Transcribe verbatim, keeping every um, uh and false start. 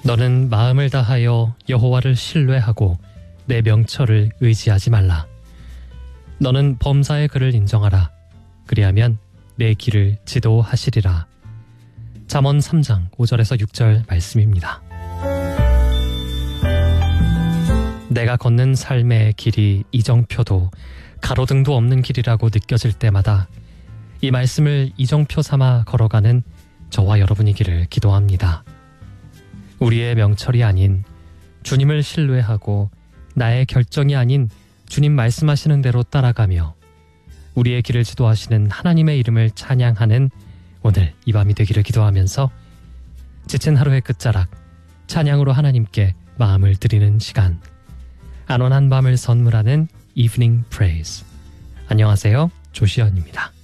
너는 마음을 다하여 여호와를 신뢰하고 내 명철을 의지하지 말라. 너는 범사의 그를 인정하라. 그리하면 내 길을 지도하시리라. 잠언 삼 장 오 절에서 육 절 말씀입니다. 내가 걷는 삶의 길이 이정표도 가로등도 없는 길이라고 느껴질 때마다 이 말씀을 이정표 삼아 걸어가는 저와 여러분이기를 기도합니다. 우리의 명철이 아닌 주님을 신뢰하고 나의 결정이 아닌 주님 말씀하시는 대로 따라가며 우리의 길을 지도하시는 하나님의 이름을 찬양하는 오늘 이 밤이 되기를 기도하면서 지친 하루의 끝자락 찬양으로 하나님께 마음을 드리는 시간, 안온한 밤을 선물하는 이브닝 프레이즈. 안녕하세요, 조시연입니다.